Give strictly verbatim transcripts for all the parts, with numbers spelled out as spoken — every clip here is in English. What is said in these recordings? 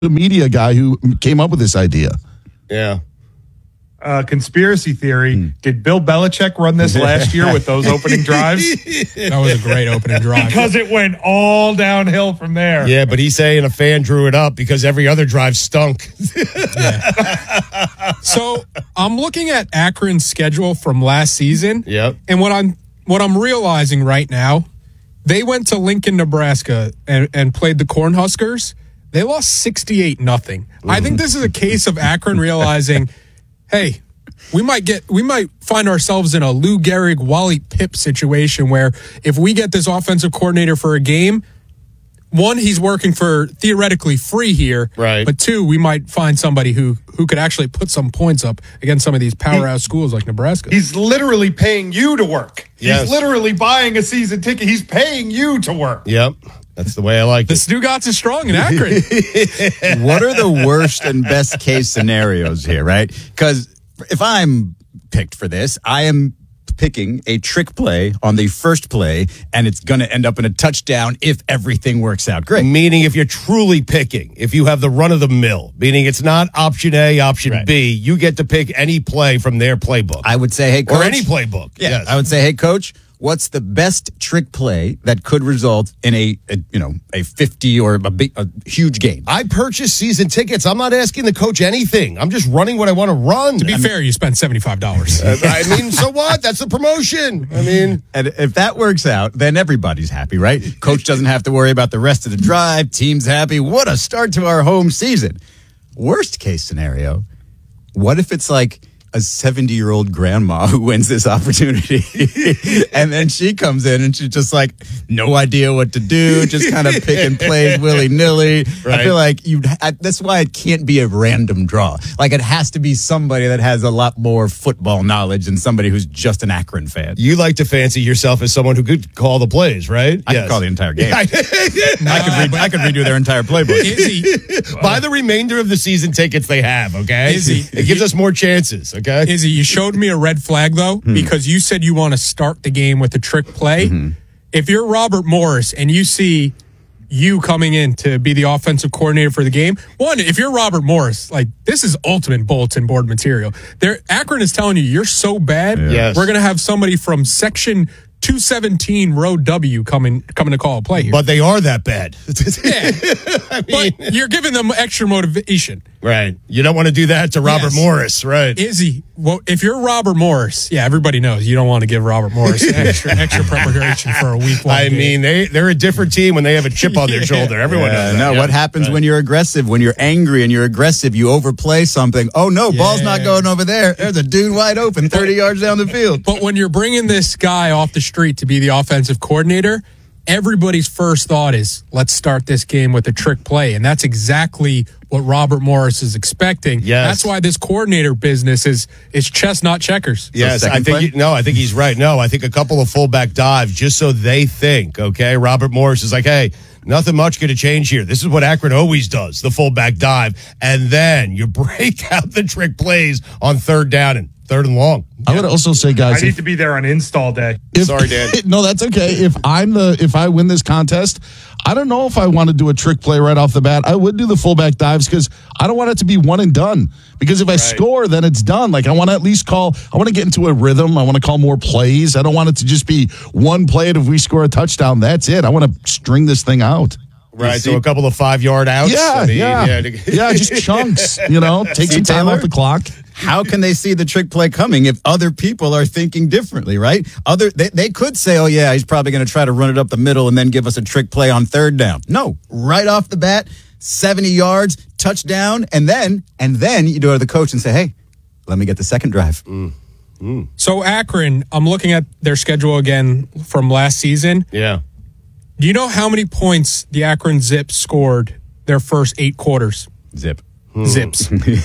media guy who came up with this idea. Yeah. Uh, conspiracy theory. Hmm. Did Bill Belichick run this last year with those opening drives? That was a great opening drive. Because it went all downhill from there. Yeah, but he's saying a fan drew it up because every other drive stunk. Yeah. So I'm looking at Akron's schedule from last season. Yep. And what I'm what I'm realizing right now, they went to Lincoln, Nebraska and, and played the Cornhuskers. They lost sixty-eight nothing. Mm. I think this is a case of Akron realizing, hey, we might get we might find ourselves in a Lou Gehrig, Wally Pipp situation where if we get this offensive coordinator for a game, one, he's working for theoretically free here, right? But two, we might find somebody who who could actually put some points up against some of these powerhouse schools like Nebraska. He's literally paying you to work. Yes. He's literally buying a season ticket. He's paying you to work. Yep. That's the way I like the it. The Stugotz is strong in Akron. What are the worst and best case scenarios here, right? Because if I'm picked for this, I am picking a trick play on the first play, and it's going to end up in a touchdown if everything works out great. Meaning if you're truly picking, if you have the run of the mill, meaning it's not option A, option right. B, you get to pick any play from their playbook. I would say, hey, coach. Or any playbook. Yeah, yes. I would say, hey, coach, what's the best trick play that could result in a, a you know, a fifty or a big, a huge game? I purchased season tickets. I'm not asking the coach anything. I'm just running what I want to run. To be I mean, fair, you spent seventy-five dollars. uh, I mean, so what? That's the promotion. I mean, and if that works out, then everybody's happy, right? Coach doesn't have to worry about the rest of the drive. Team's happy. What a start to our home season. Worst case scenario, what if it's like a seventy-year-old grandma who wins this opportunity, and then she comes in and she's just like, no idea what to do, just kind of picking plays willy-nilly. Right. I feel like you. That's why it can't be a random draw. Like, it has to be somebody that has a lot more football knowledge than somebody who's just an Akron fan. You like to fancy yourself as someone who could call the plays, right? I yes. could call the entire game. no, I could read. I could redo their entire playbook. Izzy, buy the remainder of the season tickets they have. Okay, Izzy, it gives us more chances. Okay, Izzy, you showed me a red flag, though, hmm. because you said you want to start the game with a trick play. Mm-hmm. If you're Robert Morris and you see you coming in to be the offensive coordinator for the game, one, if you're Robert Morris, like, this is ultimate bulletin board material. There, Akron is telling you, you're so bad, yeah. yes. we're going to have somebody from section two seventeen row W coming coming to call a play here. But they are that bad. Yeah. I mean, but you're giving them extra motivation. Right. You don't want to do that to Robert yes. Morris, right? Izzy, well, if you're Robert Morris, yeah, everybody knows you don't want to give Robert Morris extra extra preparation for a week long I game. mean, they, they're a different team when they have a chip on their shoulder. Everyone yeah, knows that. No, yeah. what happens right. when you're aggressive, when you're angry and you're aggressive, you overplay something. Oh, no, yeah. ball's not going over there. There's a dude wide open thirty yards down the field. But when you're bringing this guy off the street to be the offensive coordinator, everybody's first thought is, let's start this game with a trick play. And that's exactly what Robert Morris is expecting. Yes. That's why this coordinator business is is chess, not checkers. Yes, so I think he, no, I think he's right. No, I think a couple of fullback dives just so they think, okay? Robert Morris is like, hey, nothing much going to change here. This is what Akron always does, the fullback dive. And then you break out the trick plays on third down and third and long. I would also say, guys, I need if, to be there on install day. if, Sorry, Dan. No, that's okay. If I'm the if I win this contest, I don't know if I want to do a trick play right off the bat. I would do the fullback dives because I don't want it to be one and done. Because if I right. score, then it's done. Like, I want to at least call. I want to get into a rhythm. I want to call more plays. I don't want it to just be one play. And if we score a touchdown, that's it. I want to string this thing out. Right, so a couple of five-yard outs. Yeah, I mean, yeah, yeah, yeah, just chunks. You know, take See, some time Taylor? off the clock. How can they see the trick play coming if other people are thinking differently, right? Other they, they could say, oh, yeah, he's probably going to try to run it up the middle and then give us a trick play on third down. No, right off the bat, seventy yards, touchdown, and then and then you go to the coach and say, hey, let me get the second drive. Mm. Mm. So Akron, I'm looking at their schedule again from last season. Yeah. Do you know how many points the Akron Zips scored their first eight quarters? Zip. Hmm. Zips.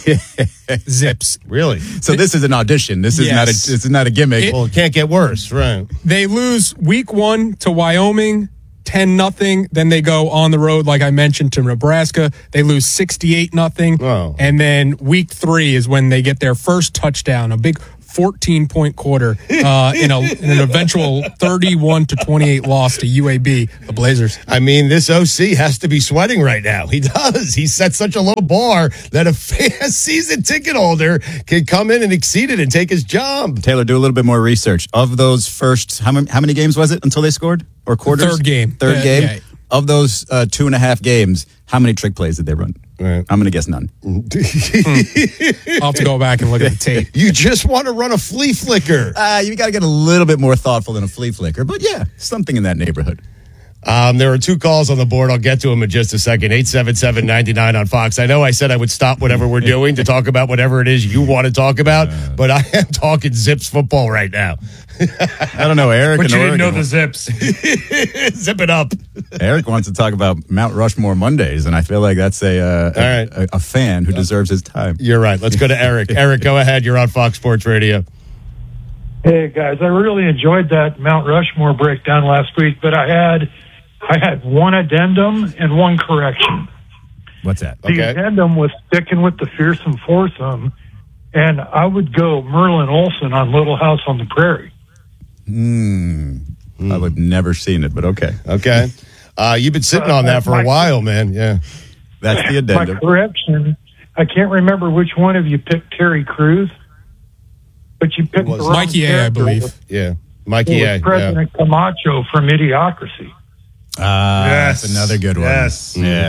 Zips. Really? So this is an audition. This is Yes. not a this is not a gimmick. It- Well, it can't get worse, right? They lose week one to Wyoming, ten nothing. Then they go on the road, like I mentioned, to Nebraska. They lose sixty-eight nothing. Oh. And then week three is when they get their first touchdown, a big fourteen-point quarter uh, in, a, in an eventual thirty-one to twenty-eight loss to U A B, the Blazers. I mean, this O C has to be sweating right now. He does. He set such a low bar that a fan, season ticket holder can come in and exceed it and take his job. Taylor, do a little bit more research. Of those first, how many, how many games was it until they scored? Or quarters? Third game. Third Yeah, game? yeah. Of those uh, two and a half games, how many trick plays did they run? Right. I'm going to guess none. I'll have to go back and look at the tape. You just want to run a flea flicker. Uh, you got to get a little bit more thoughtful than a flea flicker. But yeah, something in that neighborhood. Um, there are two calls on the board. I'll get to them in just a second. eight seven seven, nine nine on Fox. I know I said I would stop whatever we're doing to talk about whatever it is you want to talk about, but I am talking Zips football right now. I don't know, Eric. But in you didn't know Oregon- the Zips. Zip it up. Eric wants to talk about Mount Rushmore Mondays, and I feel like that's a uh, All right. a, a, a fan who deserves his time. You're right. Let's go to Eric. Eric, go ahead. You're on Fox Sports Radio. Hey guys, I really enjoyed that Mount Rushmore breakdown last week, but I had I had one addendum and one correction. What's that? The Okay. addendum was sticking with the fearsome foursome, and I would go Merlin Olsen on Little House on the Prairie. Hmm. I would never seen it, but okay. Okay. Uh, you've been sitting on that for a while, man. Yeah. That's the My addendum. correction, I can't remember which one of you picked Terry Crews, but you picked was the wrong Mikey A, I character. believe. Yeah. Mikey It A. was Yeah. President Camacho from Idiocracy. Ah, Yes. that's another good one. Yes. Yeah.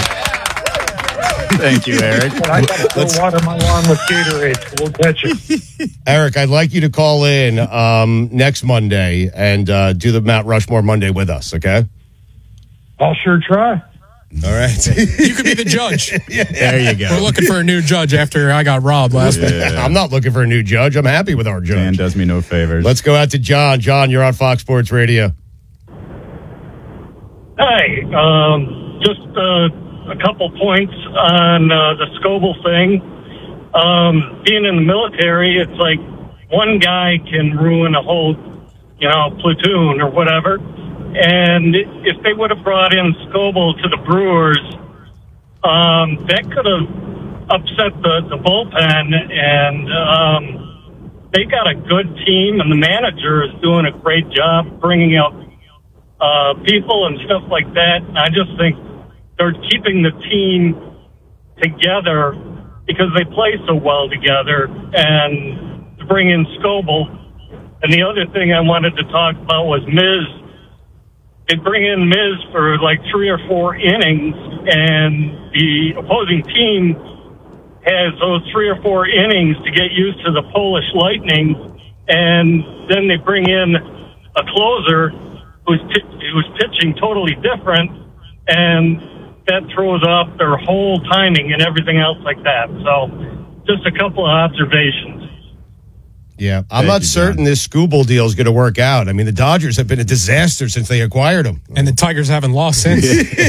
Thank you, Eric. But I got to go water my lawn with Gatorade, so we'll catch it. Eric, I'd like you to call in um, next Monday and uh, do the Mount Rushmore Monday with us, okay? I'll sure try. All right. You could be the judge. There you go. We're looking for a new judge after I got robbed last week. I'm not looking for a new judge. I'm happy with our judge. Dan does me no favors. Let's go out to John. John, you're on Fox Sports Radio. Hi, um, just uh, a couple points on uh, the Scoble thing. Um, being in the military, it's like one guy can ruin a whole, you know, platoon or whatever. And if they would have brought in Scoble to the Brewers, um, that could have upset the, the bullpen. And um, they got a good team, and the manager is doing a great job bringing out Uh, people and stuff like that. And I just think they're keeping the team together because they play so well together. And to bring in Scoble. And the other thing I wanted to talk about was Miz. They bring in Miz for like three or four innings, and the opposing team has those three or four innings to get used to the Polish Lightning, and then they bring in a closer who's who's pitching totally different, and that throws off their whole timing and everything else like that. So, just a couple of observations. Yeah, I'm Thank not you, certain John. this Scooble deal is going to work out. I mean, the Dodgers have been a disaster since they acquired him. And the Tigers haven't lost since.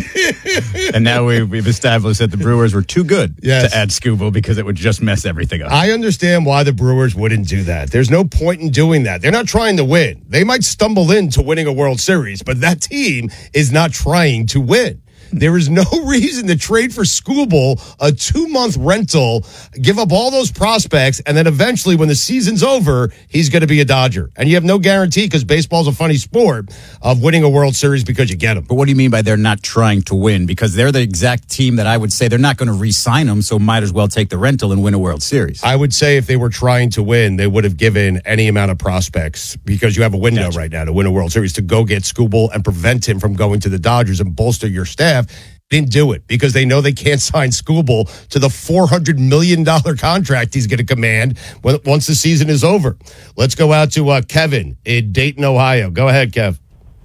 And now we, we've established that the Brewers were too good Yes. to add Scooble because it would just mess everything up. I understand why the Brewers wouldn't do that. There's no point in doing that. They're not trying to win. They might stumble into winning a World Series, but that team is not trying to win. There is no reason to trade for Scooble, a two-month rental, give up all those prospects, and then eventually when the season's over, he's going to be a Dodger. And you have no guarantee, because baseball's a funny sport, of winning a World Series because you get him. But what do you mean by they're not trying to win? Because they're the exact team that I would say they're not going to re-sign them, so might as well take the rental and win a World Series. I would say if they were trying to win, they would have given any amount of prospects, because you have a window right now to win a World Series, to go get Scooble and prevent him from going to the Dodgers and bolster your staff. Didn't do it because they know they can't sign Scooble to the four hundred million dollars contract he's going to command when, once the season is over. Let's go out to uh, Kevin in Dayton, Ohio. Go ahead, Kev.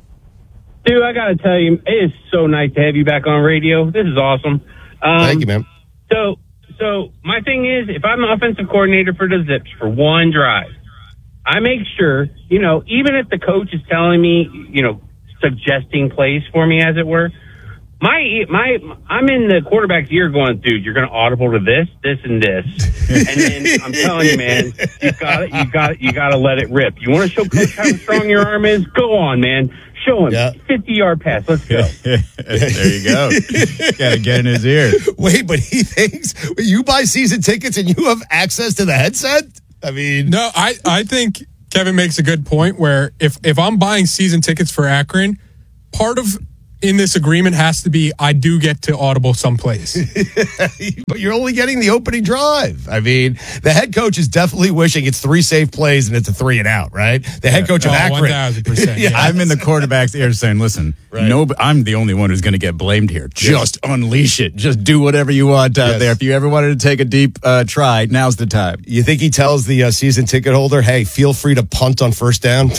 Dude, I got to tell you, it is so nice to have you back on radio. This is awesome. Um, Thank you, man. So, so my thing is, if I'm the offensive coordinator for the Zips for one drive, I make sure, you know, even if the coach is telling me, you know, suggesting plays for me, as it were, my my I'm in the quarterback's ear going, dude, you're going to audible to this, this, and this, and then I'm telling you, man, you got it, you got it, you got to let it rip. You want to show coach how strong your arm is? Go on, man. Show him. Yeah. fifty-yard pass. Let's go. There you go. Got to get in his ear. Wait, but he thinks you buy season tickets and you have access to the headset? I mean, No, I, I think Kevin makes a good point where if, if I'm buying season tickets for Akron, part of in this agreement has to be I do get to audible someplace. but you're only getting the opening drive. I mean, the head coach is definitely wishing it's three safe plays and it's a three and out, right? The head coach of Oh, Akron. one thousand percent. Yeah. I'm in the quarterback's ear saying, listen, Right. no, I'm the only one who's going to get blamed here. Just unleash it. Just do whatever you want out Yes. there. If you ever wanted to take a deep uh, try, now's the time. You think he tells the uh, season ticket holder, hey, feel free to punt on first down?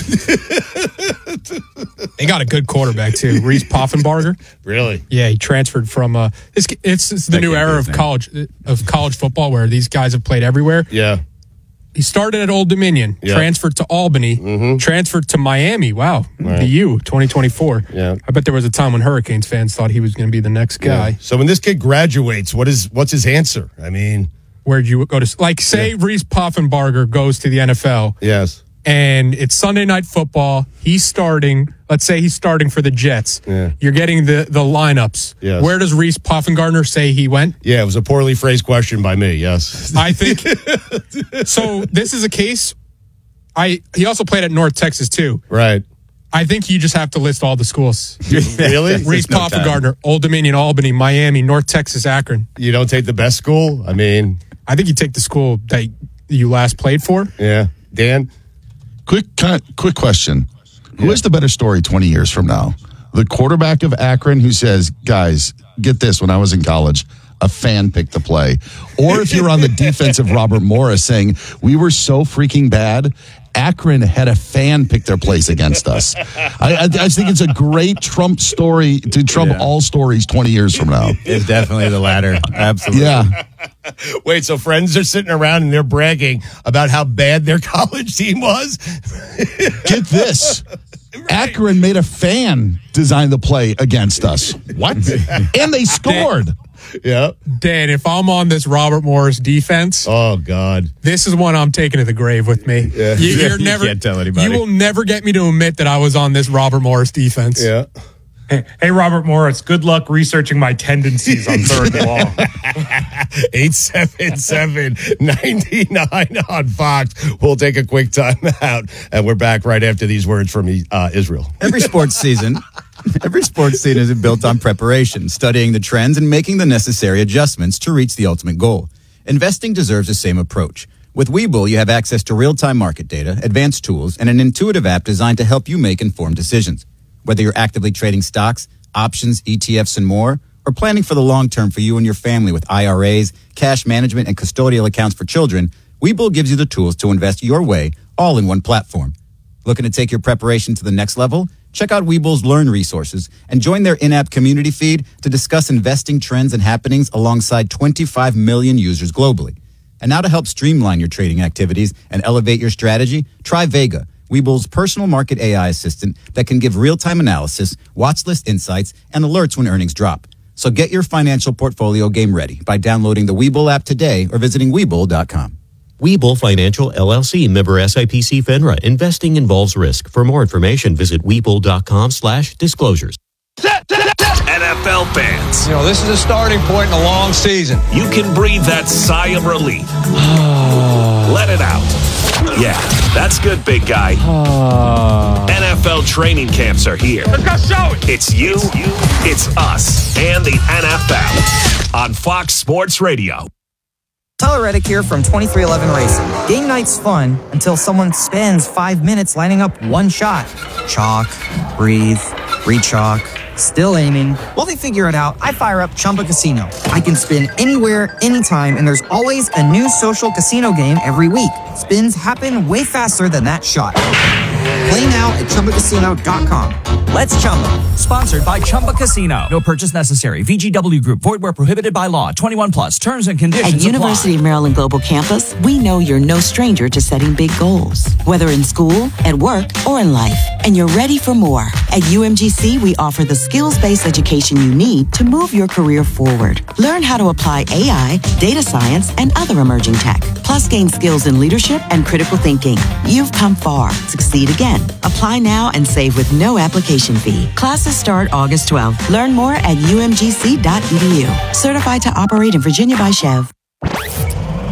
They got a good quarterback, too. Reese Poffenbarger. Really? Yeah, he transferred from uh it's it's, it's the That new can't be era his of name. college of college football where these guys have played everywhere. Yeah. He started at Old Dominion, Yeah. transferred to Albany, transferred to Miami. Wow, the U twenty twenty-four. Yeah. I bet there was a time when Hurricanes fans thought he was going to be the next guy. So when this kid graduates, what is what's his answer? I mean, Where'd you go to? Like, say Reese Poffenbarger goes to the N F L. yes. And it's Sunday Night Football. He's starting. Let's say he's starting for the Jets. Yeah. You're getting the the lineups. Yes. Where does Reese Poffengarner say he went? Yeah, it was a poorly phrased question by me, yes. I think so. This is a case. I he also played at North Texas too. Right. I think you just have to list all the schools. Really? Reese no time. Poffengarner, Old Dominion, Albany, Miami, North Texas, Akron. You don't take the best school? I mean, I think you take the school that you last played for. yeah. Dan? Quick, kind of- quick question: Who is the better story twenty years from now? The quarterback of Akron who says, "Guys, get this: when I was in college, a fan picked the play," or if you're on the defense of Robert Morris saying, "We were so freaking bad, Akron had a fan pick their place against us." I, I, I think it's a great Trump story to trump Yeah. all stories twenty years from now. It's definitely the latter. Absolutely. Yeah. Wait, so friends are sitting around and they're bragging about how bad their college team was? Get this. Akron made a fan design the play against us. What? And they scored. Yeah. Dan, if I'm on this Robert Morris defense, Oh, God. this is one I'm taking to the grave with me. Yeah. You, Yeah, you're you never, can't tell anybody. You will never get me to admit that I was on this Robert Morris defense. Yeah. Hey, hey, Robert Morris, good luck researching my tendencies on third and long. eight seven seven, nine nine on Fox. We'll take a quick time out, and we're back right after these words from uh, Israel. Every sports season, every sports season is built on preparation, studying the trends and making the necessary adjustments to reach the ultimate goal. Investing deserves the same approach. With Webull, you have access to real-time market data, advanced tools, and an intuitive app designed to help you make informed decisions. Whether you're actively trading stocks, options, E T Fs, and more, or planning for the long term for you and your family with I R As, cash management, and custodial accounts for children, Webull gives you the tools to invest your way, all in one platform. Looking to take your preparation to the next level? Check out Webull's Learn resources and join their in-app community feed to discuss investing trends and happenings alongside twenty-five million users globally. And now to help streamline your trading activities and elevate your strategy, try Vega, Webull's personal market A I assistant that can give real-time analysis, watch list insights, and alerts when earnings drop. So get your financial portfolio game ready by downloading the Webull app today or visiting Webull dot com. Webull Financial, L L C, member S I P C FINRA. Investing involves risk. For more information, visit Webull.com slash disclosures. N F L fans, You know, this is a starting point in a long season. you can breathe that sigh of relief. Let it out. Yeah, that's good, big guy. N F L training camps are here. Let's go show it. It's you, it's us, and the N F L on Fox Sports Radio. Tyler Reddick here from twenty-three eleven Racing. Game night's fun until someone spends five minutes lining up one shot. Chalk, breathe, re-chalk, still aiming. While they figure it out, I fire up Chumba Casino. I can spin anywhere, anytime, and there's always a new social casino game every week. Spins happen way faster than that shot. Play now at Chumba Casino dot com. Let's Chumba. Sponsored by Chumba Casino. No purchase necessary. V G W Group. Void where prohibited by law. twenty-one plus. Terms and conditions At University apply. of Maryland Global Campus, we know you're no stranger to setting big goals, whether in school, at work, or in life. And you're ready for more. At U M G C, we offer the skills-based education you need to move your career forward. Learn how to apply A I, data science, and other emerging tech. Plus, gain skills in leadership and critical thinking. You've come far. Succeed again. Apply now and save with no application fee. Classes start August twelfth. Learn more at U M G C dot E D U. Certified to operate in Virginia by Chev.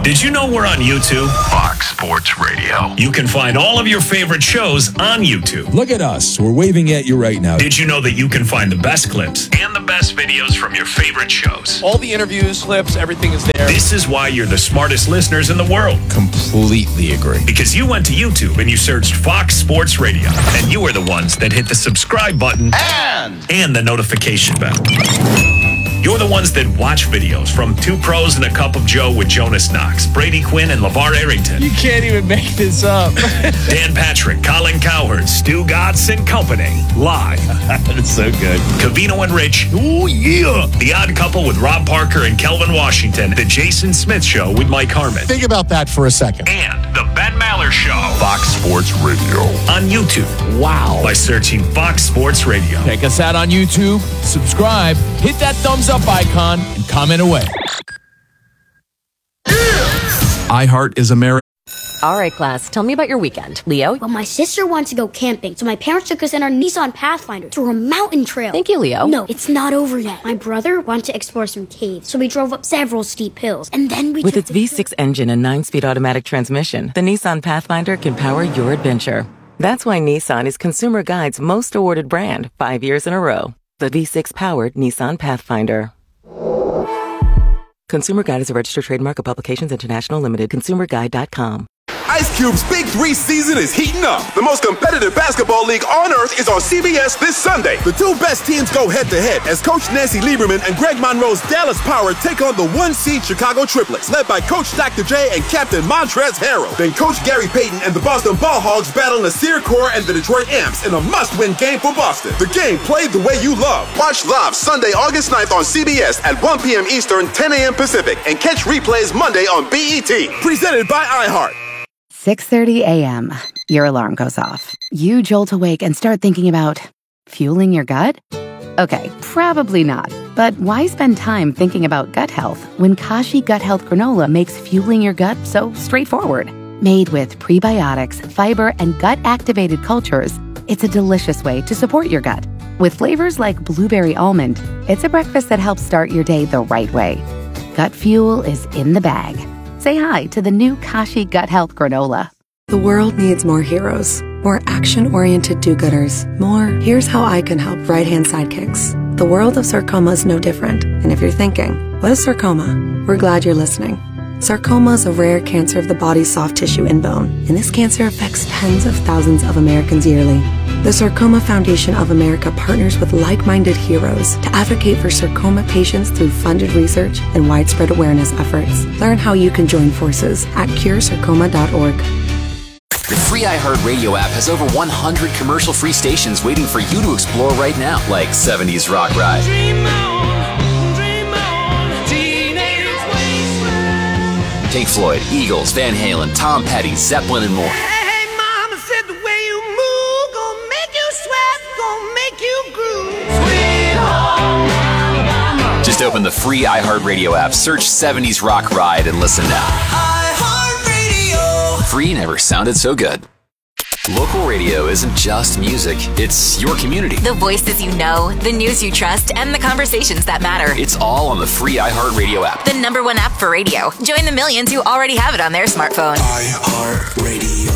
Did you know we're on YouTube? Fox Sports Radio. You can find all of your favorite shows on YouTube. Look at us. We're waving at you right now. Did you know that you can find the best clips and the best videos from your favorite shows? All the interviews, clips, everything is there. This is why you're the smartest listeners in the world. Completely agree. Because you went to YouTube and you searched Fox Sports Radio. And you are the ones that hit the subscribe button And, and the notification bell. You're the ones that watch videos from Two Pros and a Cup of Joe with Jonas Knox, Brady Quinn, and LeVar Arrington. You can't even make this up. Dan Patrick, Colin Cowherd, Stu Gatz and Company. Live. That's so good. Covino and Rich. Oh, yeah. The Odd Couple with Rob Parker and Kelvin Washington. The Jason Smith Show with Mike Harmon. Think about that for a second. And The Ben Maller Show. Fox Sports Radio. On YouTube. Wow. By searching Fox Sports Radio. Check us out on YouTube. Subscribe. Hit that thumbs up icon and comment away. iHeart is America. All right, class, tell me about your weekend. Leo? Well, my sister wanted to go camping, so my parents took us in our Nissan Pathfinder to a mountain trail. Thank you, Leo. No, it's not over yet. My brother wanted to explore some caves, so we drove up several steep hills, and then we With took its V six engine and nine-speed automatic transmission, the Nissan Pathfinder can power your adventure. That's why Nissan is Consumer Guide's most awarded brand, five years in a row. The V six-powered Nissan Pathfinder. Consumer Guide is a registered trademark of Publications International Limited. consumer guide dot com. Ice Cube's Big Three season is heating up. The most competitive basketball league on earth is on C B S this Sunday. The two best teams go head-to-head as Coach Nancy Lieberman and Greg Monroe's Dallas Power take on the one-seed Chicago Triplets, led by Coach Doctor J and Captain Montrezl Harrell. Then Coach Gary Payton and the Boston Ball Hogs battle Nasir Kaur and the Detroit Amps in a must-win game for Boston. The game played the way you love. Watch live Sunday, August ninth on C B S at one p.m. Eastern, ten a.m. Pacific, and catch replays Monday on B E T. Presented by iHeart. six thirty a.m. Your alarm goes off. You jolt awake and start thinking about fueling your gut? Okay, probably not. But why spend time thinking about gut health when Kashi Gut Health Granola makes fueling your gut so straightforward? Made with prebiotics, fiber, and gut-activated cultures, it's a delicious way to support your gut. With flavors like blueberry almond, it's a breakfast that helps start your day the right way. Gut fuel is in the bag. Say hi to the new Kashi Gut Health Granola. The world needs more heroes, more action-oriented do-gooders, more here's how I can help right-hand sidekicks. The world of sarcoma is no different. And if you're thinking, what is sarcoma? We're glad you're listening. Sarcoma is a rare cancer of the body's soft tissue and bone, and this cancer affects tens of thousands of Americans yearly. The Sarcoma Foundation of America partners with like-minded heroes to advocate for sarcoma patients through funded research and widespread awareness efforts. Learn how you can join forces at cure sarcoma dot org. The free iHeartRadio app has over one hundred commercial-free stations waiting for you to explore right now, like seventies Rock Ride. Dream on, dream on, teenage wasteland. Pink Floyd, Eagles, Van Halen, Tom Petty, Zeppelin, and more. Hey, mama said the way you move gonna make you sweat, gonna make you groove. Sweet home Alabama. Just open the free iHeartRadio app, search seventies Rock Ride, and listen now. Free never sounded so good. Local radio isn't just music, it's your community. The voices you know, the news you trust, and the conversations that matter. It's all on the free iHeartRadio app. The number one app for radio. Join the millions who already have it on their smartphone. iHeartRadio.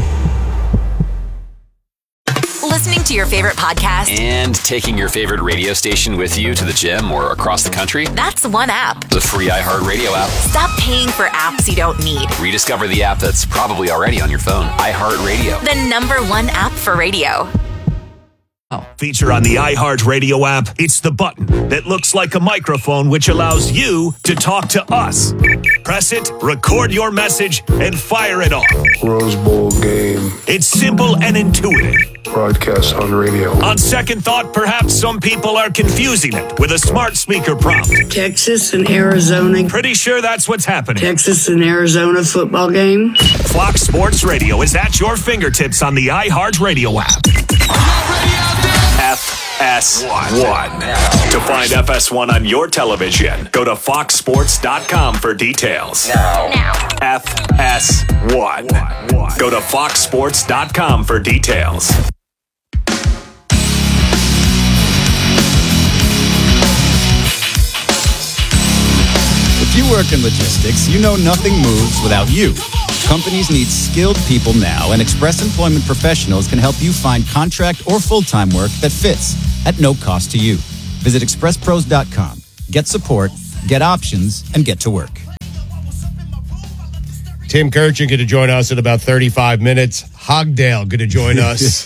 Listening to your favorite podcast And taking your favorite radio station with you to the gym or across the country. That's one app. The free iHeartRadio app. Stop paying for apps you don't need. Rediscover the app that's probably already on your phone. iHeartRadio. The number one app for radio. Feature on the iHeartRadio app, it's the button that looks like a microphone which allows you to talk to us. Press it, record your message, and fire it off. Rose Bowl game. It's simple and intuitive. Broadcast on radio. On second thought, perhaps some people are confusing it with a smart speaker prompt. Texas and Arizona. Pretty sure that's what's happening. Texas and Arizona football game. Fox Sports Radio is at your fingertips on the iHeartRadio app. F S one. To find F S one on your television, go to fox sports dot com for details. Now. Now. F S one. Go to fox sports dot com for details. If you work in logistics, you know nothing moves without you. Companies need skilled people now, and Express Employment Professionals can help you find contract or full-time work that fits at no cost to you. Visit express pros dot com. Get support, get options, and get to work. Tim Kirchin going to join us in about thirty-five minutes. Hogdale going to join us.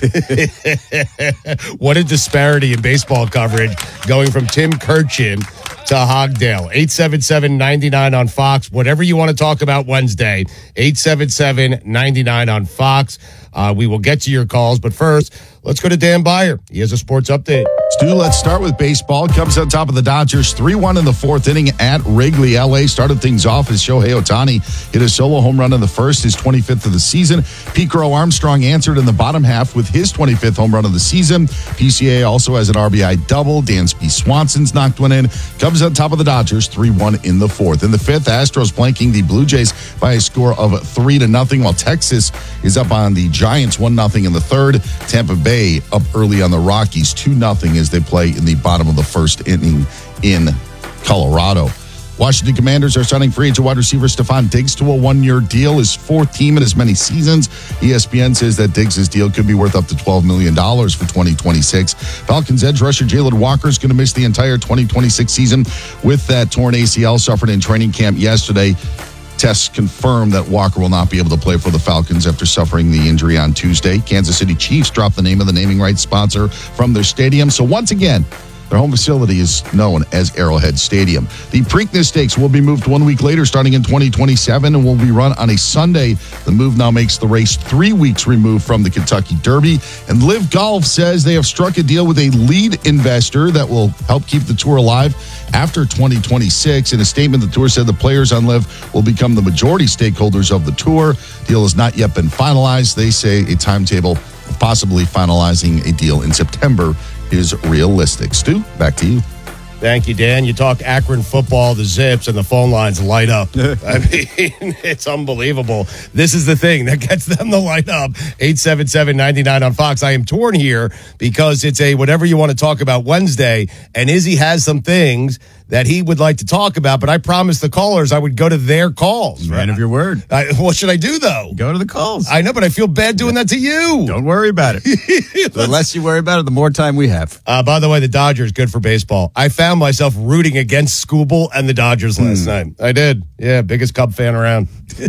What a disparity in baseball coverage going from Tim Kirchin to Hogdale. eight seven seven, nine nine on Fox. Whatever you want to talk about Wednesday, eight seven seven, nine nine on Fox. Uh, we will get to your calls, but first, let's go to Dan Beyer. He has a sports update. Stu, let's start with baseball. Cubs on top of the Dodgers, three one in the fourth inning at Wrigley. L A started things off as Shohei Ohtani hit a solo home run in the first, his twenty-fifth of the season. Pete Crow Armstrong answered in the bottom half with his twenty-fifth home run of the season. P C A also has an R B I double. Dansby Swanson's knocked one in. Cubs on top of the Dodgers, three one in the fourth. In the fifth, Astros blanking the Blue Jays by a score of three to nothing, while Texas is up on the Giants one nothing in the third. Tampa Bay up early on the Rockies two nothing as they play in the bottom of the first inning in Colorado. Washington Commanders are signing free agent wide receiver Stephon Diggs to a one-year deal, his fourth team in as many seasons. E S P N says that Diggs' deal could be worth up to twelve million dollars for twenty twenty-six. Falcons edge rusher Jalen Walker is going to miss the entire twenty twenty-six season with that torn A C L suffered in training camp yesterday. Tests confirm that Walker will not be able to play for the Falcons after suffering the injury on Tuesday. Kansas City Chiefs dropped the name of the naming rights sponsor from their stadium. So once again, their home facility is known as Arrowhead Stadium. The Preakness Stakes will be moved one week later, starting in twenty twenty-seven, and will be run on a Sunday. The move now makes the race three weeks removed from the Kentucky Derby. And Liv Golf says they have struck a deal with a lead investor that will help keep the tour alive after twenty twenty-six. In a statement, the tour said the players on Liv will become the majority stakeholders of the tour. Deal has not yet been finalized. They say a timetable of possibly finalizing a deal in September is realistic. Stu, back to you. Thank you, Dan. You talk Akron football, the Zips, and the phone lines light up. I mean, it's unbelievable. This is the thing that gets them to light up. eight seven seven, nine nine on Fox. I am torn here because it's a whatever you want to talk about Wednesday, and Izzy has some things that he would like to talk about, but I promised the callers I would go to their calls. Man right? of your word. I, what should I do, though? Go to the calls. I know, but I feel bad doing that to you. Don't worry about it. The less you worry about it, the more time we have. Uh, by the way, the Dodgers, good for baseball. I found myself rooting against Scooble and the Dodgers last night. I did. Yeah, biggest Cub fan around.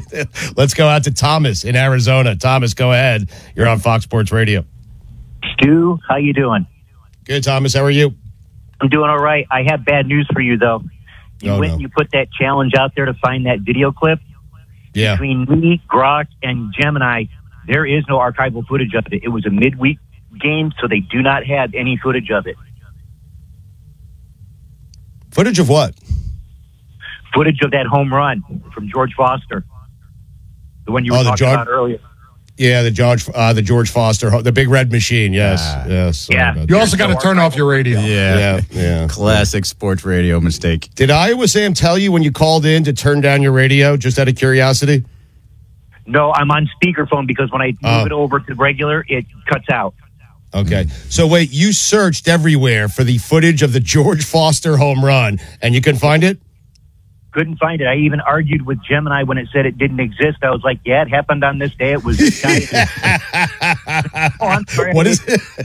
Let's go out to Thomas in Arizona. Thomas, go ahead. You're on Fox Sports Radio. Stu, how you doing? Good, Thomas. How are you? I'm doing all right. I have bad news for you, though. You oh, went no. and you put that challenge out there to find that video clip. Yeah. Between me, Grok, and Gemini, there is no archival footage of it. It was a midweek game, so they do not have any footage of it. Footage of what? Footage of that home run from George Foster. The one you were oh, talking George, about earlier. Yeah, the George, uh, the George Foster, the big red machine. Yes, Ah. yes. Yeah. You also got to turn off your radio. Yeah. Yeah, yeah. Classic sports radio mistake. Did Iowa Sam tell you when you called in to turn down your radio, just out of curiosity? No, I'm on speakerphone because when I move Oh. it over to regular, it cuts out. Okay. So wait, you searched everywhere for the footage of the George Foster home run, and you couldn't find it? Couldn't find it. I even argued with Gemini when it said it didn't exist. I was like, yeah, it happened on this day. It was this guy. Oh, I'm sorry. What is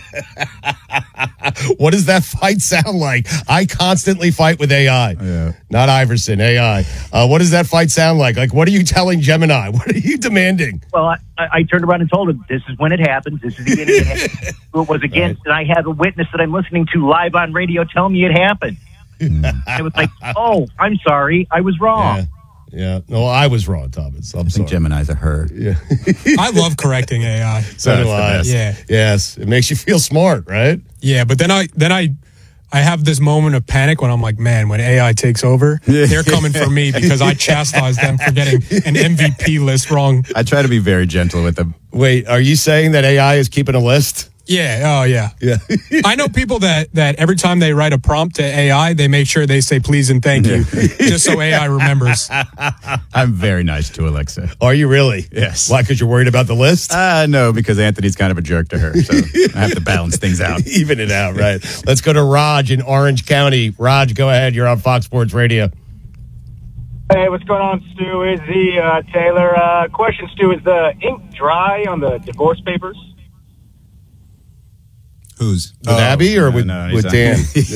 What does that fight sound like? I constantly fight with A I. Yeah. Not Iverson, A I. Uh, what does that fight sound like? Like, what are you telling Gemini? What are you demanding? Well, I, I turned around and told him, this is when it happens. This is the beginning. It happened. It was against, and I have a witness that I'm listening to live on radio tell me it happened. I was like, oh, I'm sorry. I was wrong. Yeah. Yeah. No, I was wrong, Thomas. I'm I think sorry. Gemini's a her. Yeah. I love correcting A I. So do I. Yeah. Yes. It makes you feel smart, right? Yeah, but then I then I I have this moment of panic when I'm like, man, when A I takes over, they're coming for me because I chastised them for getting an M V P list wrong. I try to be very gentle with them. Wait, are you saying that A I is keeping a list? Yeah, oh yeah. Yeah. I know people that, that every time they write a prompt to A I, they make sure they say please and thank you, just so A I remembers. I'm very nice to Alexa. Are you really? Yes. Why, because you're worried about the list? Uh, no, because Anthony's kind of a jerk to her, so I have to balance things out. Even it out, right? Let's go to Raj in Orange County. Raj, go ahead. You're on Fox Sports Radio. Hey, what's going on, Stu? Izzy, uh, Taylor. Uh, question, Stu, is the ink dry on the divorce papers? Who's with oh, Abby or no, with, no, with Dan?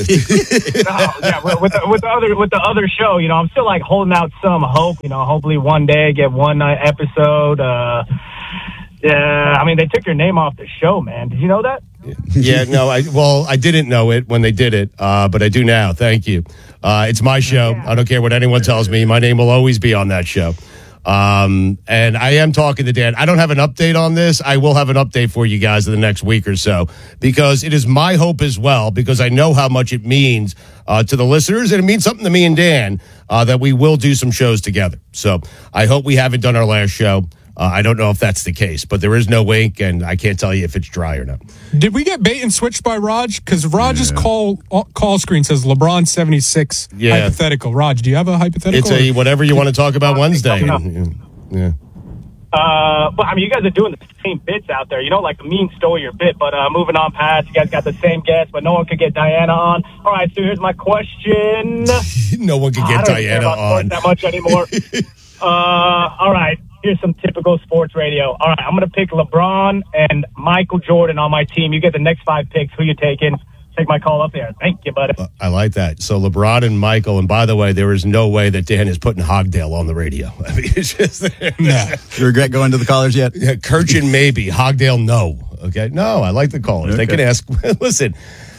no, yeah, with the, with the other with the other show, you know, I'm still like holding out some hope. You know, hopefully one day get one uh, episode. Uh, yeah, I mean, they took your name off the show, man. Did you know that? Yeah, no, I well, I didn't know it when they did it, uh, but I do now. Thank you. Uh, it's my show. Yeah. I don't care what anyone tells me. My name will always be on that show. Um, and I am talking to Dan. I don't have an update on this. I will have an update for you guys in the next week or so, because it is my hope as well, because I know how much it means uh, to the listeners, and it means something to me and Dan uh, that we will do some shows together. So I hope we haven't done our last show. Uh, I don't know if that's the case, but there is no ink, and I can't tell you if it's dry or not. Did we get bait and switched by Raj? Because Raj's yeah. call call screen says LeBron seventy-six yeah. hypothetical. Raj, do you have a hypothetical? It's a whatever you want to talk about Wednesday. Yeah. yeah. Uh, but I mean, you guys are doing the same bits out there. You know, like Mean stole your bit, but uh, moving on past, you guys got the same guest, but no one could get Diana on. All right, so here's my question. No one could get I don't Diana care about on that much anymore. uh, all right. Here's some typical sports radio. All right, I'm going to pick LeBron and Michael Jordan on my team. You get the next five picks. Who you taking? Take my call up there. Thank you, buddy. Uh, I like that. So LeBron and Michael, and by the way, there is no way that Dan is putting Hogdale on the radio. I mean, it's just... nah. You regret going to the callers yet? Yeah, Kirchin, maybe. Hogdale, no. Okay? No, I like the callers. Okay. They can ask... Listen,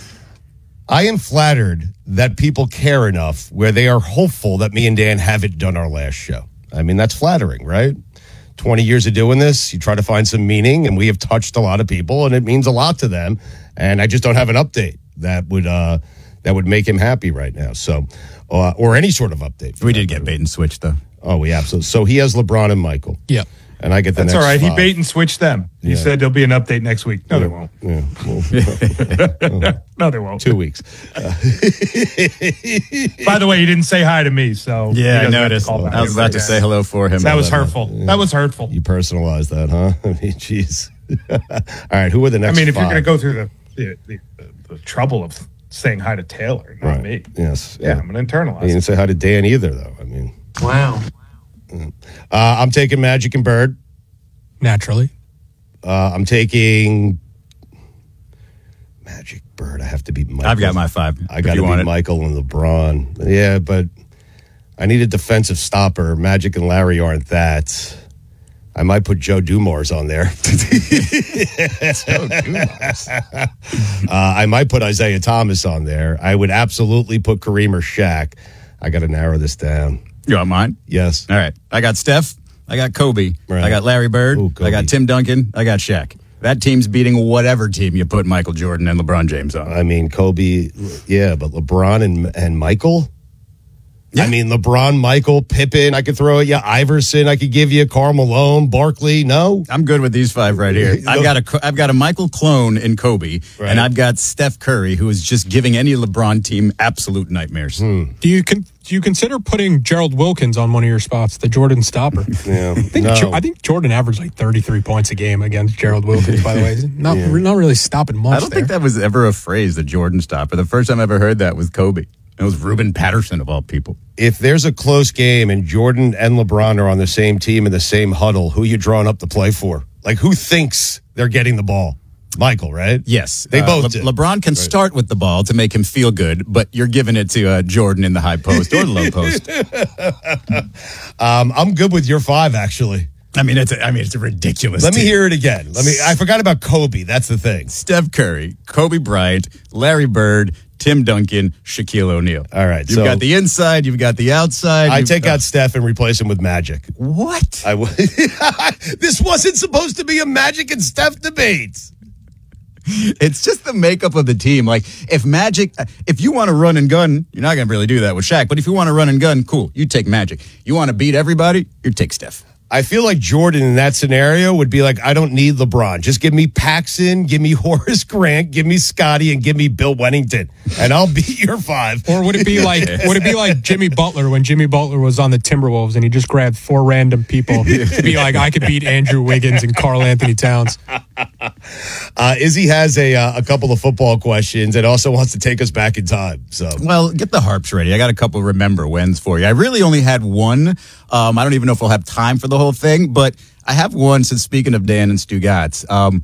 I am flattered that people care enough where they are hopeful that me and Dan haven't done our last show. I mean, that's flattering, right? twenty years of doing this, you try to find some meaning, and we have touched a lot of people, and it means a lot to them. And I just don't have an update that would uh, that would make him happy right now. So, uh, or any sort of update. We did get bait and switch, though. Oh, we absolutely. So he has LeBron and Michael. Yeah. And I get the That's next all right. five. He bait and switched them. He Yeah. said there'll be an update next week. No, Yeah. there won't. Yeah. Well, No, there won't. two weeks. By the way, he didn't say hi to me, so he Yeah, I doesn't have to noticed. call back. I was about to say hello for him. That was Yeah. hurtful. That was hurtful. You personalized that, huh? I mean, jeez. All right, who are the I next mean, if five? you're going to go through the the, the the trouble of saying hi to Taylor, not Right. me. Yes. Yeah, I'm going to internalize You didn't it. say hi to Dan either, though. I mean, Wow. uh, I'm taking Magic and Bird. Naturally. Uh, I'm taking Magic Bird. I have to beat Michael. I've got my five. I got to beat it. Michael and LeBron. Yeah, but I need a defensive stopper. Magic and Larry aren't that. I might put Joe Dumars on there. Joe Dumars. uh, I might put Isaiah Thomas on there. I would absolutely put Kareem or Shaq. I got to narrow this down. You want mine? Yes. All right. I got Steph. I got Kobe. Right. I got Larry Bird. Ooh, Kobe. I got Tim Duncan. I got Shaq. That team's beating whatever team you put Michael Jordan and LeBron James on. I mean, Kobe, yeah, but LeBron and and Michael? Yeah. I mean, LeBron, Michael, Pippen, I could throw at you. Iverson, I could give you. Karl Malone, Barkley, no? I'm good with these five right here. I've got a I've got a Michael clone in Kobe, Right. and I've got Steph Curry, who is just giving any LeBron team absolute nightmares. Hmm. Do you con- do you consider putting Gerald Wilkins on one of your spots, the Jordan stopper? Yeah. I think, No. Jo- I think Jordan averaged like thirty-three points a game against Gerald Wilkins, by the way. Not, Yeah. not really stopping much I don't there. think that was ever a phrase, the Jordan stopper. The first time I ever heard that was Kobe. It was Ruben Patterson, of all people. If there's a close game and Jordan and LeBron are on the same team in the same huddle, who you drawing up to play for? Like, who thinks they're getting the ball? Michael, right? Yes. They Uh, both Le- did. LeBron can start with the ball to make him feel good, but you're giving it to uh, Jordan in the high post or the low post. um, I'm good with your five, actually. I mean, it's a, I mean, it's a ridiculous. Let me team. hear it again. Let me. I forgot about Kobe. That's the thing. Steph Curry, Kobe Bryant, Larry Bird, Tim Duncan, Shaquille O'Neal. All right. You've so got the inside, you've got the outside. I you've- take uh, out Steph and replace him with Magic. What? I w- This wasn't supposed to be a Magic and Steph debate. It's just the makeup of the team. Like, if Magic, if you want to run and gun, you're not going to really do that with Shaq. But if you want to run and gun, cool, you take Magic. You want to beat everybody, you take Steph. I feel like Jordan in that scenario would be like, I don't need LeBron. Just give me Paxson, give me Horace Grant, give me Scotty, and give me Bill Wennington, and I'll beat your five. Or would it be like would it be like Jimmy Butler when Jimmy Butler was on the Timberwolves and he just grabbed four random people to be like, I could beat Andrew Wiggins and Karl Anthony Towns. Uh, Izzy has a uh, a couple of football questions and also wants to take us back in time. So, well, get the harps ready. I got a couple of remember wins for you. I really only had one. Um, I don't even know if we'll have time for the whole thing, but I have one. Since speaking of Dan and Stugatz, um,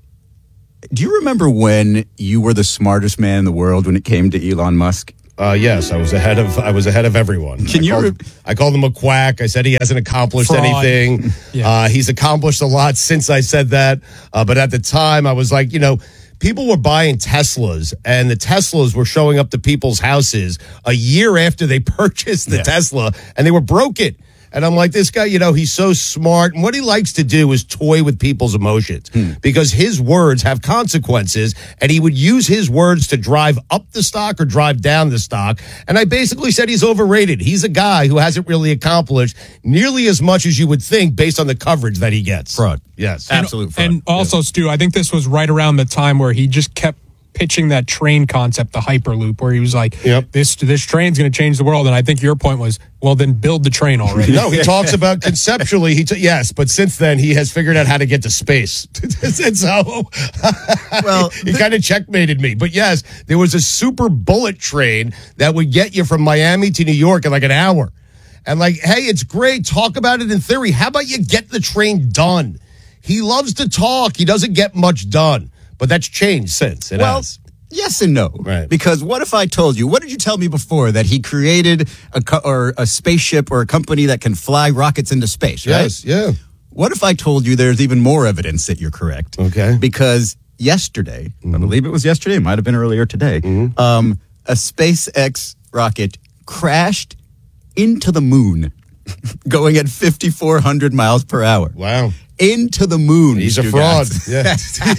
do you remember when you were the smartest man in the world when it came to Elon Musk? Uh, yes, I was ahead of I was ahead of everyone. Can I you? Called, Re- I called him a quack. I said he hasn't accomplished Fraud. anything. yeah. uh, he's accomplished a lot since I said that. Uh, but at the time, I was like, you know, people were buying Teslas, and the Teslas were showing up to people's houses a year after they purchased the yeah. Tesla, and they were broken. And I'm like, this guy, you know, he's so smart. And what he likes to do is toy with people's emotions hmm. because his words have consequences. And he would use his words to drive up the stock or drive down the stock. And I basically said he's overrated. He's a guy who hasn't really accomplished nearly as much as you would think based on the coverage that he gets. Fraud. Yes. Absolute fraud. And also, yes. Stu, I think this was right around the time where he just kept pitching that train concept, the Hyperloop, where he was like, yep. this this train's going to change the world. And I think your point was, well, then build the train already. No, he talks about conceptually, he t- yes, but since then he has figured out how to get to space. And so, well, he kind of checkmated me. But yes, there was a super bullet train that would get you from Miami to New York in like an hour. And like, hey, it's great. Talk about it in theory. How about you get the train done? He loves to talk. He doesn't get much done. But that's changed since. It well, has. Yes and no. Right. Because what if I told you, what did you tell me before, that he created a co- or a spaceship or a company that can fly rockets into space, right? Yes, yeah. What if I told you there's even more evidence that you're correct? Okay. Because yesterday, mm-hmm. I believe it was yesterday, it might have been earlier today, mm-hmm. um, a SpaceX rocket crashed into the moon going at fifty-four hundred miles per hour. Wow. Into the moon. He's a fraud. Yeah.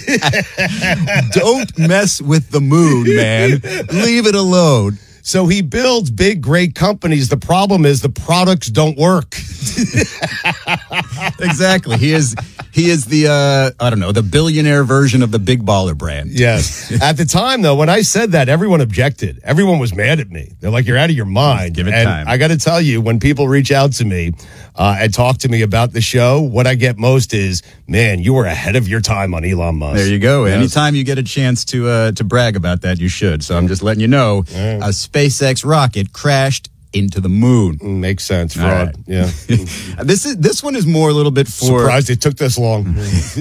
Don't mess with the moon, man. Leave it alone. So he builds big, great companies. The problem is the products don't work. Exactly. He is he is the, uh, I don't know, the billionaire version of the Big Baller brand. Yes. At the time, though, when I said that, everyone objected. Everyone was mad at me. They're like, you're out of your mind. Give it and time. I got to tell you, when people reach out to me uh, and talk to me about the show, what I get most is, man, you were ahead of your time on Elon Musk. There you go. Yes. Anytime you get a chance to uh, to brag about that, you should. So I'm just letting you know, yeah. a SpaceX rocket crashed into the moon. Makes sense. Fraud. Right. Yeah. this is this one is more a little bit for. Surprised it took this long.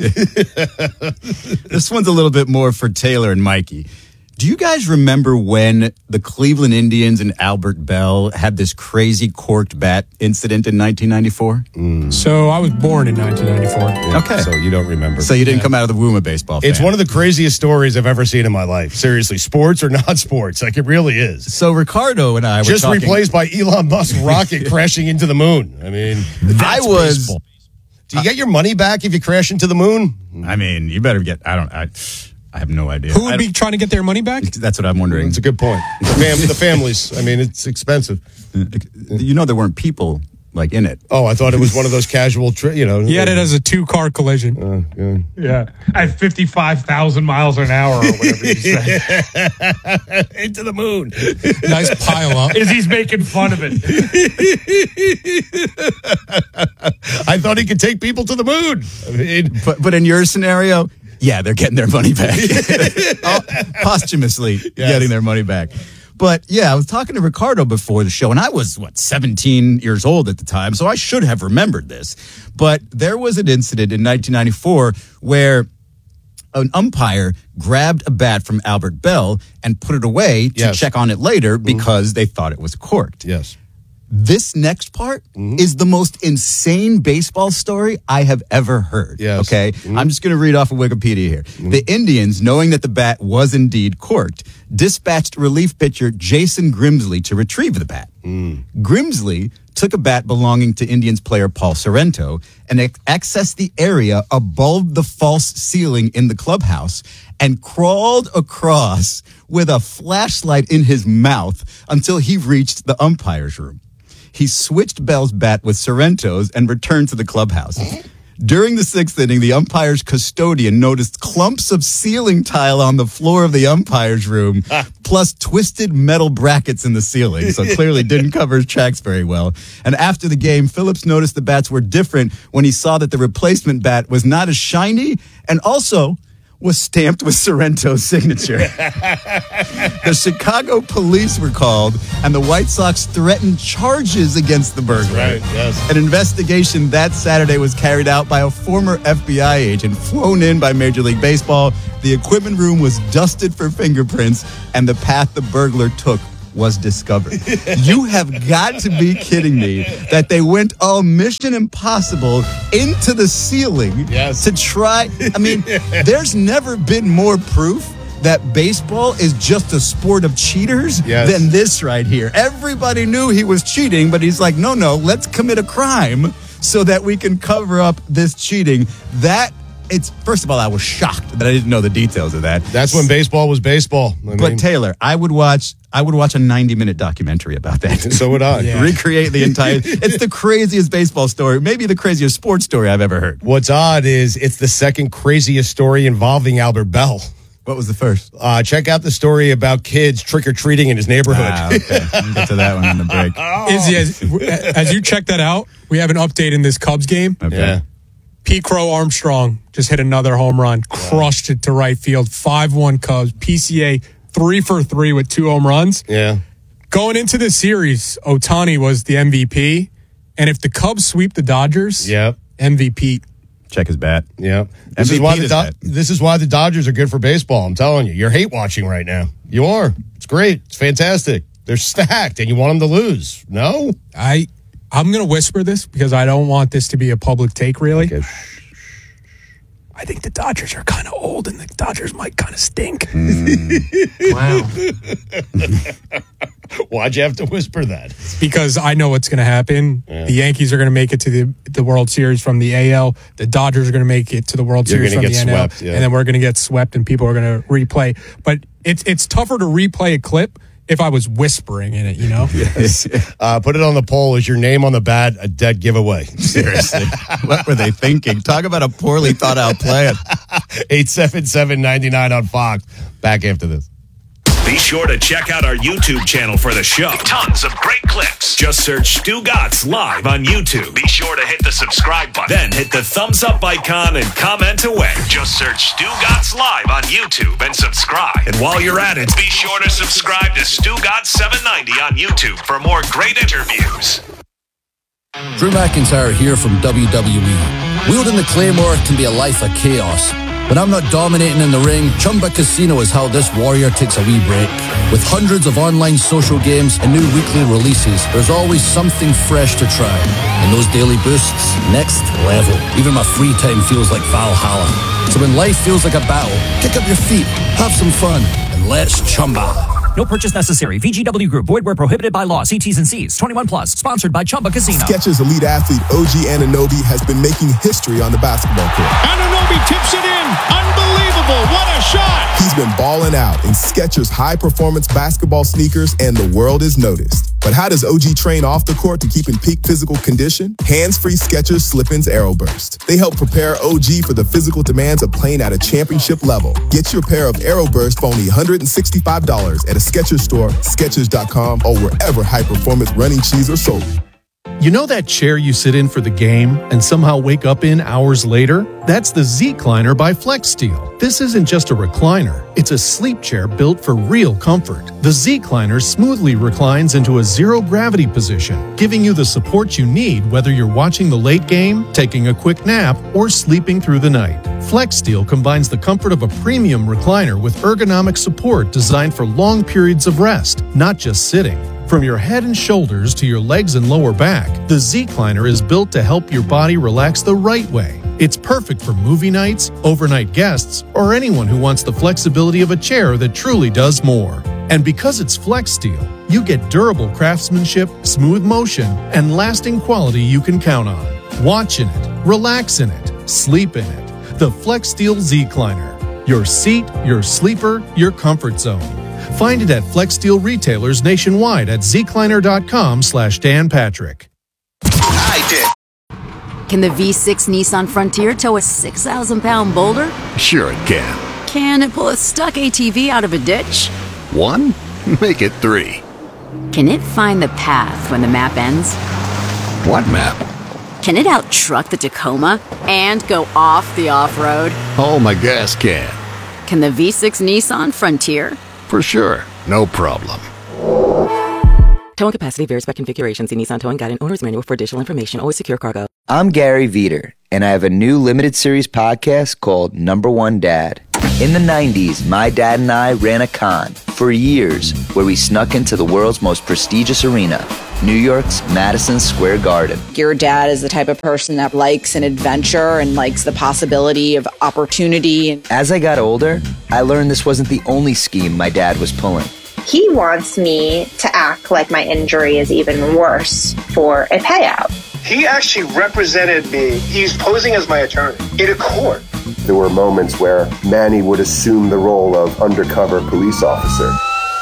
This one's a little bit more for Taylor and Mikey. Do you guys remember when the Cleveland Indians and Albert Bell had this crazy corked bat incident in nineteen ninety-four? Mm. So I was born in nineteen ninety-four. Yeah, okay. So you don't remember. So you didn't yeah. come out of the womb of baseball fan. It's one of the craziest stories I've ever seen in my life. Seriously, sports or not sports. Like, it really is. So Ricardo and I were Just talking. replaced by Elon Musk rocket crashing into the moon. I mean, I was. Baseball. Do you get your money back if you crash into the moon? I mean, you better get. I don't. I, I have no idea. Who would be trying to get their money back? That's what I'm wondering. It's a good point. The, fam- the families. I mean, it's expensive. You know, there weren't people like in it. Oh, I thought it was one of those casual, tri- you know. He had it as a two-car collision. Uh, yeah. Yeah, at fifty-five thousand miles an hour or whatever you said. Into the moon. Nice pile up. Is he's making fun of it. I thought he could take people to the moon. I mean, but but in your scenario, yeah, they're getting their money back. oh, posthumously yes. getting their money back. But yeah, I was talking to Ricardo before the show, and I was, what, seventeen years old at the time, so I should have remembered this. But there was an incident in nineteen ninety-four where an umpire grabbed a bat from Albert Bell and put it away to yes. check on it later because mm-hmm. they thought it was corked. Yes. This next part mm-hmm. is the most insane baseball story I have ever heard. Yes. Okay? Mm-hmm. I'm just going to read off of Wikipedia here. Mm-hmm. The Indians, knowing that the bat was indeed corked, dispatched relief pitcher Jason Grimsley to retrieve the bat. Mm. Grimsley took a bat belonging to Indians player Paul Sorrento and ac- accessed the area above the false ceiling in the clubhouse and crawled across with a flashlight in his mouth until he reached the umpire's room. he switched Bell's bat with Sorrento's and returned to the clubhouse. During the sixth inning, the umpire's custodian noticed clumps of ceiling tile on the floor of the umpire's room, plus twisted metal brackets in the ceiling, so clearly didn't cover his tracks very well. And after the game, Phillips noticed the bats were different when he saw that the replacement bat was not as shiny and also was stamped with Sorrento's signature. The Chicago police were called, and the White Sox threatened charges against the burglar. Right, yes. An investigation that Saturday was carried out by a former F B I agent flown in by Major League Baseball. The equipment room was dusted for fingerprints, and the path the burglar took was discovered. You have got to be kidding me that they went all Mission Impossible into the ceiling yes. to try. I mean, there's never been more proof that baseball is just a sport of cheaters yes. than this right here. Everybody knew he was cheating, but he's like, no, no, let's commit a crime so that we can cover up this cheating. That It's first of all, I was shocked that I didn't know the details of that. That's when baseball was baseball. I but mean, Taylor, I would watch. I would watch a ninety-minute documentary about that. So would I. Yeah. Recreate the entire. It's the craziest baseball story, maybe the craziest sports story I've ever heard. What's odd is it's the second craziest story involving Albert Bell. What was the first? Uh, check out the story about kids trick or treating in his neighborhood. Ah, okay. We'll get to that one in the break. Izzy, as, as you check that out, we have an update in this Cubs game. Okay. Yeah. Pete Crow Armstrong just hit another home run, crushed it to right field, five one Cubs. P C A three for three with two home runs. Yeah. Going into this series, Ohtani was the M V P, and if the Cubs sweep the Dodgers, yep. M V P. Check his bat. Yeah. This is, why the Do- this is why the Dodgers are good for baseball. I'm telling you. You're hate watching right now. You are. It's great. It's fantastic. They're stacked, and you want them to lose. No? I, I'm going to whisper this because I don't want this to be a public take, really. Okay. I think the Dodgers are kind of old, and the Dodgers might kind of stink. Mm. Wow. Why'd you have to whisper that? Because I know what's going to happen. Yeah. The Yankees are going to make it to the, the World Series from the A L. The Dodgers are going to make it to the World You're Series from gonna the get N L. swept, yeah. And then we're going to get swept, and people are going to replay. But it's it's tougher to replay a clip if I was whispering in it, you know? Yes. Uh, put it on the poll. Is your name on the bat a dead giveaway? Seriously. What were they thinking? Talk about a poorly thought out plan. eight seven seven, nine nine on Fox. Back after this. Be sure to check out our YouTube channel for the show. Tons of great clips. Just search Stu Gatz live on YouTube. Be sure to hit the subscribe button. Then hit the thumbs up icon and comment away. Just search Stu Gatz live on YouTube and subscribe. And while you're at it, be sure to subscribe to Stu Gatz seven ninety on YouTube for more great interviews. Drew McIntyre here from W W E. Wielding the Claymore can be a life of chaos. When I'm not dominating in the ring, Chumba Casino is how this warrior takes a wee break. With hundreds of online social games and new weekly releases, there's always something fresh to try. And those daily boosts, next level. Even my free time feels like Valhalla. So when life feels like a battle, kick up your feet, have some fun, and let's Chumba. No purchase necessary. V G W Group. Void where prohibited by law. See T's and C's. twenty-one plus. Sponsored by Chumba Casino. Skechers elite athlete O G Anunoby has been making history on the basketball court. Anunoby tips it in. Unbelievable. What a shot. He's been balling out in Skechers high-performance basketball sneakers, and the world is noticed. But how does O G train off the court to keep in peak physical condition? Hands-free Skechers Slip-ins AeroBurst. They help prepare O G for the physical demands of playing at a championship level. Get your pair of AeroBurst for only one hundred sixty-five dollars at a Skechers store, Skechers dot com, or wherever high-performance running shoes are sold. You know that chair you sit in for the game and somehow wake up in hours later? That's the Z-Cliner by FlexSteel. This isn't just a recliner. It's a sleep chair built for real comfort. The Z-Cliner smoothly reclines into a zero-gravity position, giving you the support you need whether you're watching the late game, taking a quick nap, or sleeping through the night. FlexSteel combines the comfort of a premium recliner with ergonomic support designed for long periods of rest, not just sitting. From your head and shoulders to your legs and lower back, the Z-Cliner is built to help your body relax the right way. It's perfect for movie nights, overnight guests, or anyone who wants the flexibility of a chair that truly does more. And because it's FlexSteel, you get durable craftsmanship, smooth motion, and lasting quality you can count on. Watch in it, relax in it, sleep in it. The FlexSteel Z-Cliner. Your seat, your sleeper, your comfort zone. Find it at Flex Steel retailers nationwide at zecliner.com slash Dan Patrick. I did. Can the V six Nissan Frontier tow a six thousand pound boulder? Sure it can. Can it pull a stuck A T V out of a ditch? One? Make it three. Can it find the path when the map ends? What map? Can it out-truck the Tacoma and go off the off-road? Oh, my gas can. Can the V six Nissan Frontier? For sure. No problem. Towing capacity varies by configuration. See Nissan Towing Guide and Owner's Manual for additional information. Always secure cargo. I'm Gary Veter, and I have a new limited series podcast called Number One Dad. In the nineties, my dad and I ran a con for years where we snuck into the world's most prestigious arena, New York's Madison Square Garden. Your dad is the type of person that likes an adventure and likes the possibility of opportunity. As I got older, I learned this wasn't the only scheme my dad was pulling. He wants me to act like my injury is even worse for a payout. He actually represented me. He's posing as my attorney in a court. There were moments where Manny would assume the role of undercover police officer.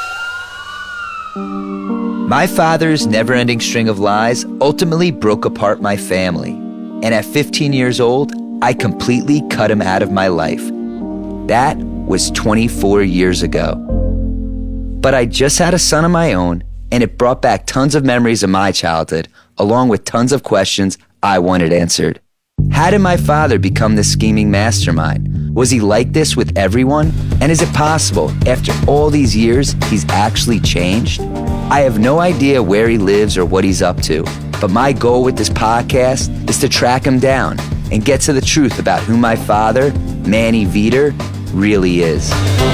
My father's never-ending string of lies ultimately broke apart my family. And at fifteen years old, I completely cut him out of my life. That was twenty-four years ago. But I just had a son of my own, and it brought back tons of memories of my childhood, along with tons of questions I wanted answered. How did my father become this scheming mastermind? Was he like this with everyone? And is it possible, after all these years, he's actually changed? I have no idea where he lives or what he's up to, but my goal with this podcast is to track him down and get to the truth about who my father, Manny Veter, really is.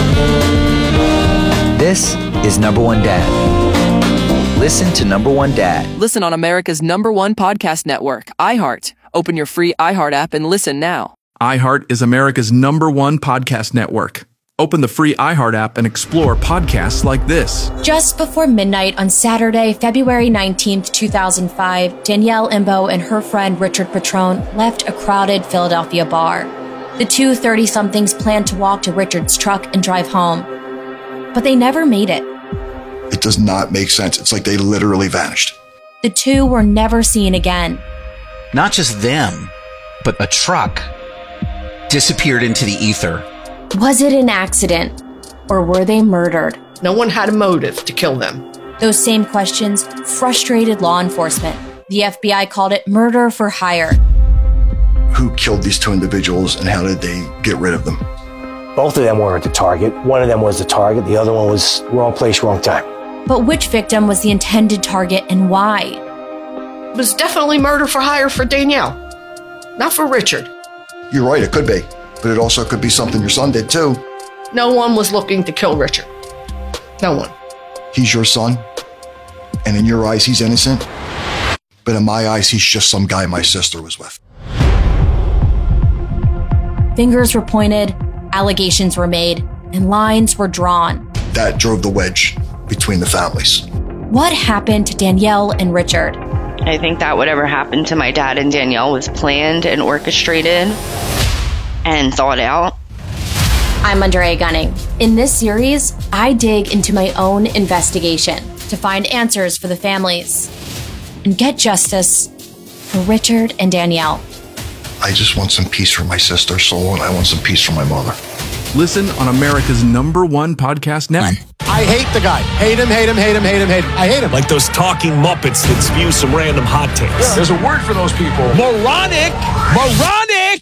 This is Number One Dad. Listen to Number One Dad. Listen on America's number one podcast network, iHeart. Open your free iHeart app and listen now. iHeart is America's number one podcast network. Open the free iHeart app and explore podcasts like this. Just before midnight on Saturday, February nineteenth, two thousand five, Danielle Imbo and her friend Richard Petrone left a crowded Philadelphia bar. The two thirty-somethings planned to walk to Richard's truck and drive home, but they never made it. It does not make sense. It's like they literally vanished. The two were never seen again. Not just them, but a truck disappeared into the ether. Was it an accident, or were they murdered? No one had a motive to kill them. Those same questions frustrated law enforcement. The F B I called it murder for hire. Who killed these two individuals and how did they get rid of them? Both of them weren't the target. One of them was the target. The other one was wrong place, wrong time. But which victim was the intended target and why? It was definitely murder for hire for Danielle, not for Richard. You're right, it could be. But it also could be something your son did too. No one was looking to kill Richard. No one. He's your son, and in your eyes, he's innocent. But in my eyes, he's just some guy my sister was with. Fingers were pointed, allegations were made, and lines were drawn. That drove the wedge between the families. What happened to Danielle and Richard? I think that whatever happened to my dad and Danielle was planned and orchestrated and thought out. I'm Andrea Gunning. In this series, I dig into my own investigation to find answers for the families and get justice for Richard and Danielle. I just want some peace for my sister's soul, and I want some peace for my mother. Listen on America's number one podcast network. I hate the guy. Hate him, hate him, hate him, hate him, hate him. I hate him. Like those talking Muppets that spew some random hot takes. Yeah. There's a word for those people. Moronic! Moronic!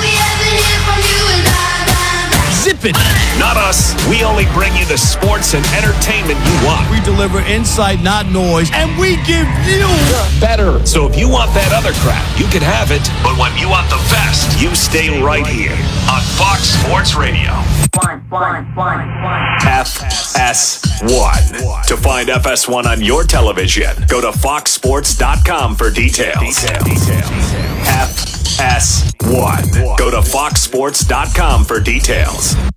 Zip it! Not us. We only bring you the sports and entertainment you want. We deliver insight, not noise, and we give you better. So if you want that other crap, you can have it. But when you want the best, you stay right here on Fox Sports Radio. One, one, one, one. F S one. To find F S one on your television, go to fox sports dot com for details. Details. F S one. Go to fox sports dot com for details.